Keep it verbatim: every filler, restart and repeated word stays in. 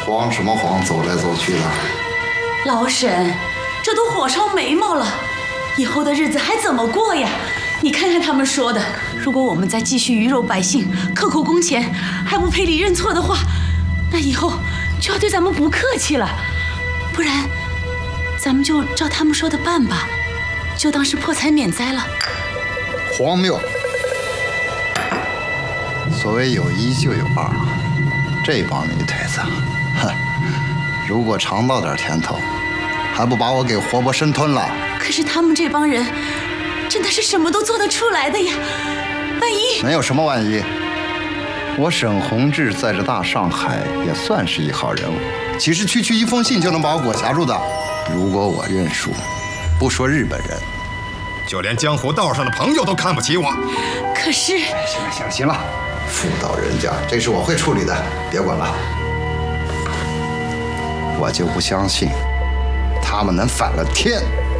慌什么慌，走来走去的。 老沈，这都火烧眉毛了，以后的日子还怎么过呀？你看看他们说的，如果我们再继续鱼肉百姓，克扣工钱，还不赔礼认错的话，那以后就要对咱们不客气了。不然，咱们就照他们说的办吧，就当是破财免灾了。 荒谬！所谓有一就有二，这帮女腿子，哼，如果尝到点甜头，还不把我给活活生吞了？ 可是他们这帮人，真的是什么都做得出来的呀！万一…… 没有什么万一。我沈宏志在这大上海也算是一号人物，岂是区区一封信就能把我裹挟住的？如果我认输，不说日本人， 就连江湖道上的朋友都看不起我。 可是…… 哎，行了行了行了，妇道人家，这事我会处理的，别管了。我就不相信他们能反了天。